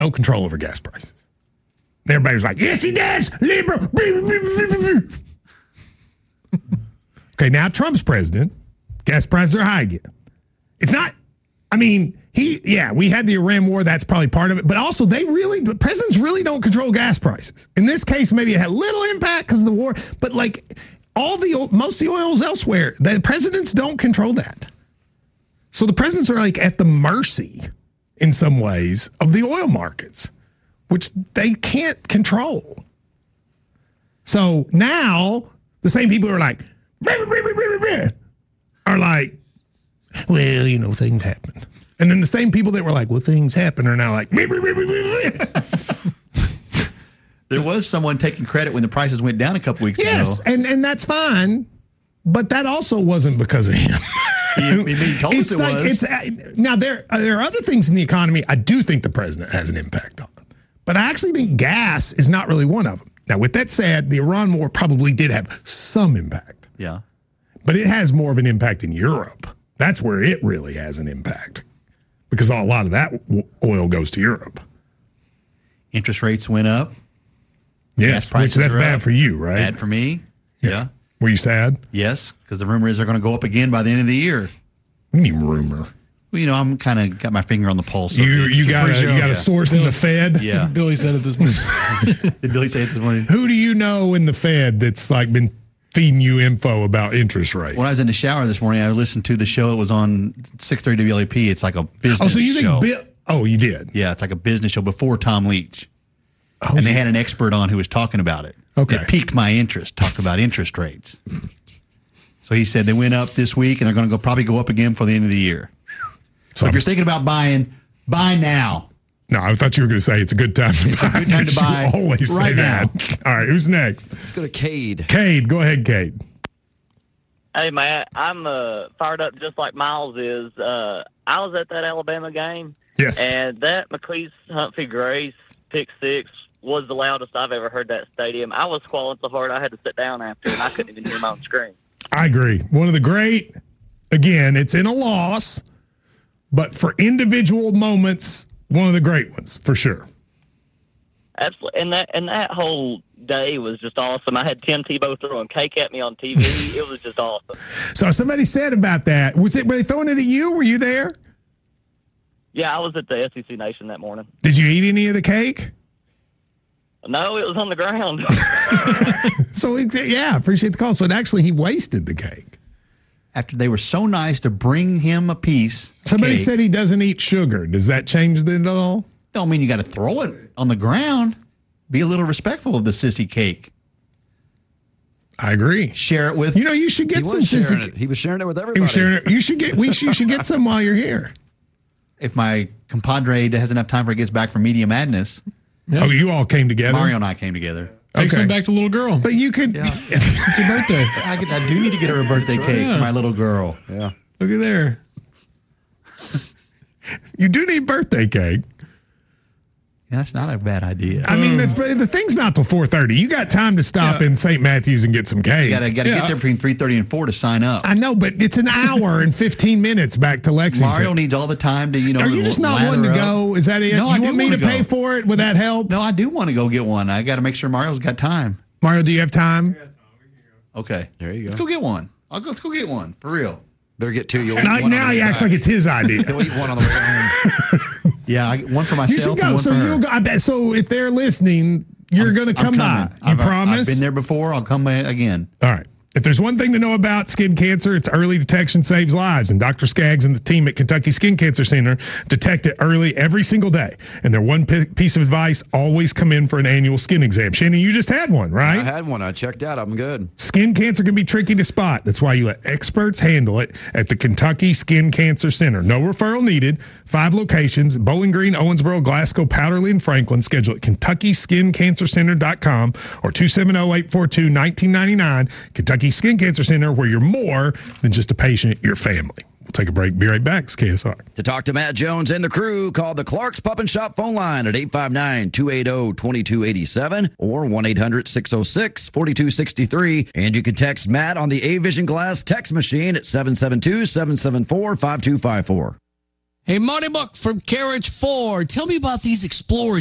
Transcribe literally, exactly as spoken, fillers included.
no control over gas prices. And everybody was like, yes, he does. Liberal. Okay, now Trump's president. Gas prices are high again. It's not, I mean, he, yeah, we had the Iran war. That's probably part of it. But also, they really, the presidents really don't control gas prices. In this case, maybe it had little impact because of the war. But like all the, most of the oils elsewhere, the presidents don't control that. So the presidents are like at the mercy, in some ways, of the oil markets, which they can't control. So now, the same people who are like, are like, well, you know, things happen. And then the same people that were like, well, things happen are now like, there was someone taking credit when the prices went down a couple weeks yes, ago. Yes, and, and that's fine. But that also wasn't because of him. He, he told it's us it like, was. It's, now, there, there are other things in the economy I do think the president has an impact on. But I actually think gas is not really one of them. Now, with that said, the Iran war probably did have some impact. Yeah. But it has more of an impact in Europe. That's where it really has an impact. Because a lot of that oil goes to Europe. Interest rates went up. Yes, which that's bad up. For you, right? Bad for me. Yeah. yeah. Were you sad? Yes, because the rumor is they're going to go up again by the end of the year. What do you mean rumor? Well, you know, I'm kind of got my finger on the pulse. You you got a, you got yeah. a source Bill, in the Fed? Yeah. Billy said it this morning. Did Billy say it this morning? Who do you know in the Fed that's like been feeding you info about interest rates? When I was in the shower this morning, I listened to the show. It was on six thirty W L A P. It's like a business show. Oh, so you show. think Bill? Oh, you did? Yeah, it's like a business show before Tom Leach. Oh, and they yeah. had an expert on who was talking about it. Okay. It piqued my interest, talked about interest rates. So he said they went up this week and they're going to go probably go up again for the end of the year. So, so if you're thinking about buying, buy now. No, I thought you were going to say it's a good time to it's buy. It's a good time to buy. You always right say now. that. All right, who's next? Let's go to Cade. Cade, go ahead, Cade. Hey, Matt, I'm uh, fired up just like Miles is. Uh, I was at that Alabama game. Yes. And that McLeese Humphrey Grace pick six was the loudest I've ever heard that stadium. I was squalling so hard I had to sit down after, and I couldn't even hear my own scream. I agree. One of the great, again, it's in a loss, but for individual moments, one of the great ones, for sure. Absolutely. And that and that whole day was just awesome. I had Tim Tebow throwing cake at me on T V. It was just awesome. So somebody said about that, was it, were they throwing it at you? Were you there? Yeah, I was at the S E C Nation that morning. Did you eat any of the cake? No, it was on the ground. So, yeah, appreciate the call. So, it actually, he wasted the cake. After they were so nice to bring him a piece. Somebody cake. said he doesn't eat sugar. Does that change it at all? Don't mean you got to throw it on the ground. Be a little respectful of the sissy cake. I agree. Share it with. You know, you should get he some was sissy. sharing it. He was sharing it with everybody. He was sharing it. You should get. We should, you should get some while you're here. If my compadre has enough time for he gets back from Media Madness. Yeah. Oh, you all came together? Mario and I came together. Take okay. some back to little girl. But you could. Yeah. It's your birthday. I, could, I do need to get her a birthday That's cake right, yeah. for my little girl. Yeah. Look at there. You do need birthday cake. Yeah, that's not a bad idea. I mean, the, the thing's not till four thirty. You got time to stop Yeah. in Saint Matthews and get some cake. You gotta, gotta Yeah. get there between three thirty and four to sign up. I know, but it's an hour and fifteen minutes back to Lexington. Mario needs all the time to, you know. Are you just not wanting to up. go? Is that it? No, I you do want me wanna to pay go. for it? Would that help? No, I do want to go get one. I got to make sure Mario's got time. Mario, do you have time? Okay. There you go. Let's go get one. I'll go. Let's go get one for real. Better get two. You'll eat Now, one now on the he way acts back. like it's his idea. He'll eat one on the way home. Yeah, I, one for You myself should and go. one So for her. you'll go. I bet. So if they're listening, you're I'm- going to I'm come by. coming. You I've, promise? I've been there before. I'll come back again. All right. If there's one thing to know about skin cancer, it's early detection saves lives. And Doctor Skaggs and the team at Kentucky Skin Cancer Center detect it early every single day. And their one p- piece of advice, always come in for an annual skin exam. Shannon, you just had one, right? I had one. I checked out. I'm good. Skin cancer can be tricky to spot. That's why you let experts handle it at the Kentucky Skin Cancer Center. No referral needed. Five locations: Bowling Green, Owensboro, Glasgow, Powderly, and Franklin. Schedule at kentucky skin cancer center dot com or two seven zero, eight four two, one nine nine nine. Kentucky Skin Cancer Center, where you're more than just a patient, you're family. We'll take a break. Be right back. It's K S R. To talk to Matt Jones and the crew, call the Clark's Pup and Shop phone line at eight five nine, two eight zero, two two eight seven or one eight hundred, six oh six, four two six three. And you can text Matt on the A Vision Glass text machine at seven seven two, seven seven four, five two five four. Hey, Money Buck from Carriage Ford. Tell me about these Explorers